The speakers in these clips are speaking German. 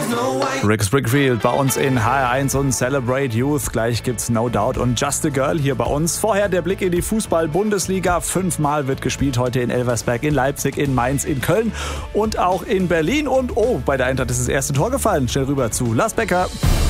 Rick Springfield bei uns in HR1 und Celebrate Youth. Gleich gibt's No Doubt und Just a Girl hier bei uns. Vorher der Blick in die Fußball-Bundesliga. 5-mal wird gespielt heute in Elversberg, in Leipzig, in Mainz, in Köln und auch in Berlin. Und bei der Eintracht ist das erste Tor gefallen. Schnell rüber zu Lars Becker.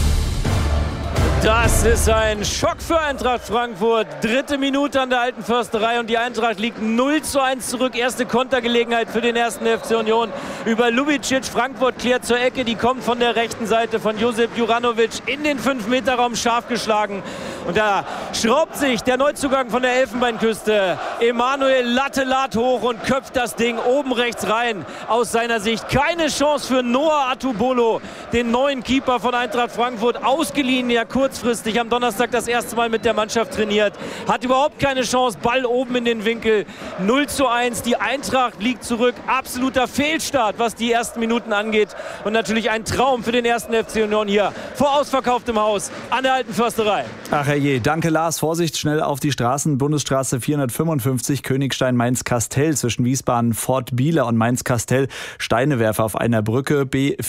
Das ist ein Schock für Eintracht Frankfurt. 3. Minute an der Alten Försterei und die Eintracht liegt 0:1 zurück. Erste Kontergelegenheit für den 1. FC Union über Lubicic. Frankfurt klärt zur Ecke, die kommt von der rechten Seite von Josip Juranovic in den 5-Meter-Raum, scharf geschlagen. Und da schraubt sich der Neuzugang von der Elfenbeinküste, Emanuel Lattelat, hoch und köpft das Ding oben rechts rein. Aus seiner Sicht keine Chance für Noah Atubolo, den neuen Keeper von Eintracht Frankfurt, ausgeliehen, ja kurzfristig am Donnerstag das erste Mal mit der Mannschaft trainiert. Hat überhaupt keine Chance, Ball oben in den Winkel. 0:1, die Eintracht liegt zurück. Absoluter Fehlstart, was die ersten Minuten angeht. Und natürlich ein Traum für den 1. FC Union hier vor ausverkauftem Haus an der Alten Försterei. Ach herrje, danke Lars. Vorsicht, schnell auf die Straßen. Bundesstraße 455, Königstein-Mainz-Kastell zwischen Wiesbaden-Fort-Bieler und Mainz-Kastell. Steinewerfer auf einer Brücke.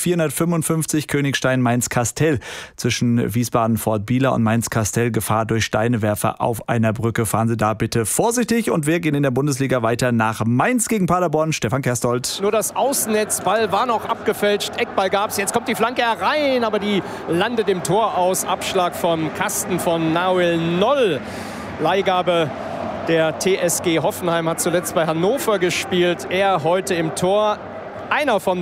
B455, Königstein-Mainz-Kastell zwischen Wiesbaden-Fort-Bieler und Mainz-Kastell. Gefahr durch Steinewerfer auf einer Brücke. Fahren Sie da bitte vorsichtig. Und wir gehen in der Bundesliga weiter nach Mainz gegen Paderborn. Stefan Kerstold. Nur das Außennetzball war noch abgefälscht. Eckball gab es. Jetzt kommt die Flanke herein, aber die landet im Tor aus. Abschlag vom Kasten von Nahuel Noll. Leihgabe der TSG Hoffenheim, hat zuletzt bei Hannover gespielt. Er heute im Tor. Einer von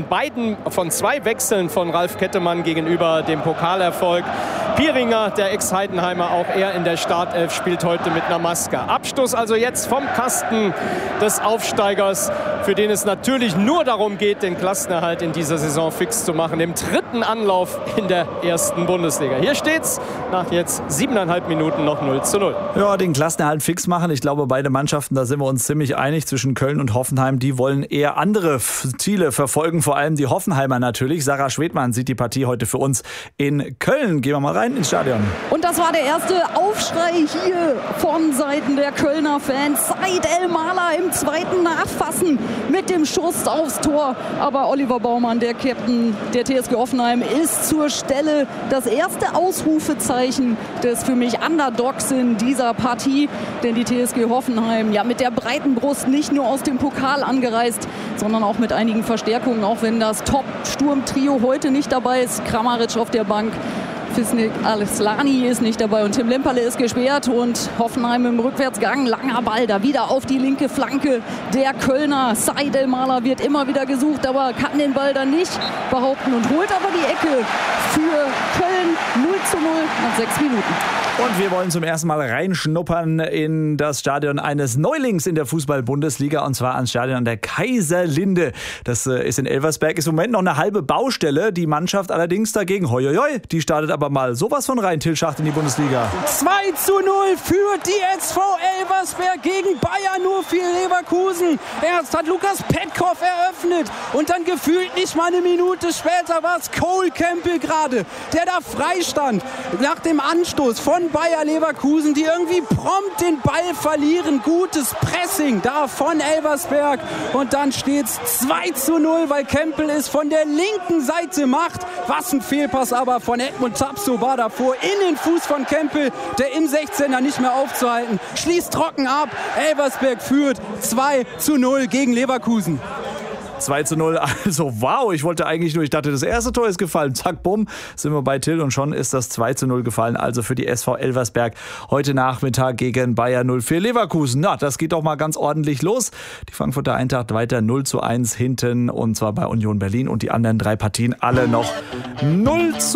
zwei Wechseln von Ralf Kettemann gegenüber dem Pokalerfolg. Pieringer, der Ex-Heidenheimer, auch er in der Startelf, spielt heute mit einer Maske. Abstoß also jetzt vom Kasten des Aufsteigers, für den es natürlich nur darum geht, den Klassenerhalt in dieser Saison fix zu machen. Im 3. Anlauf in der 1. Bundesliga. Hier steht's nach jetzt 7,5 Minuten noch 0:0. Ja, den Klassenerhalt fix machen. Ich glaube, beide Mannschaften, da sind wir uns ziemlich einig, zwischen Köln und Hoffenheim, die wollen eher andere Ziele verfolgen, vor allem die Hoffenheimer natürlich. Sarah Schwedmann sieht die Partie heute für uns in Köln. Gehen wir mal rein ins Stadion. Und das war der erste Aufschrei hier von Seiten der Kölner Fans. Said El-Mahler im 2. Nachfassen mit dem Schuss aufs Tor. Aber Oliver Baumann, der Captain der TSG Hoffenheim, ist zur Stelle. Das erste Ausrufezeichen des für mich Underdogs in dieser Partie. Denn die TSG Hoffenheim, ja, mit der breiten Brust nicht nur aus dem Pokal angereist, sondern auch mit einigen Verstärkungen, auch wenn das Top-Sturm-Trio heute nicht dabei ist. Kramaric auf der Bank, Fisnik Al-Slani ist nicht dabei und Tim Lemperle ist gesperrt und Hoffenheim im Rückwärtsgang. Langer Ball, da wieder auf die linke Flanke der Kölner. Said El-Mahler wird immer wieder gesucht, aber kann den Ball dann nicht behaupten und holt aber die Ecke für Köln. 0:0 nach 6 Minuten. Und wir wollen zum ersten Mal reinschnuppern in das Stadion eines Neulings in der Fußball-Bundesliga, und zwar ans Stadion an der Kaiserlinde. Das ist in Elversberg, ist im Moment noch eine halbe Baustelle. Die Mannschaft allerdings dagegen, hoi, hoi, hoi, die startet aber mal sowas von rein, Till Schacht, in die Bundesliga. 2:0 führt die SV Elversberg gegen Bayer 04 Leverkusen. Erst hat Lukas Petkoff eröffnet und dann gefühlt nicht mal eine Minute später war es Cole Campbell gerade, der da frei stand nach dem Anstoß von Bayer Leverkusen, die irgendwie prompt den Ball verlieren. Gutes Pressing da von Elversberg und dann steht's 2:0, weil Campbell es von der linken Seite macht. Was ein Fehlpass aber von Edmund Tapsoba war davor in den Fuß von Campbell, der im 16er nicht mehr aufzuhalten. Schließt trocken ab. Elversberg führt 2:0 gegen Leverkusen. 2:0, also wow, ich dachte, das erste Tor ist gefallen. Zack, bumm, sind wir bei Till und schon ist das 2:0 gefallen. Also für die SV Elversberg heute Nachmittag gegen Bayer 04 Leverkusen. Na, das geht doch mal ganz ordentlich los. Die Frankfurter Eintracht weiter 0:1 hinten und zwar bei Union Berlin und die anderen 3 Partien alle noch 0:0.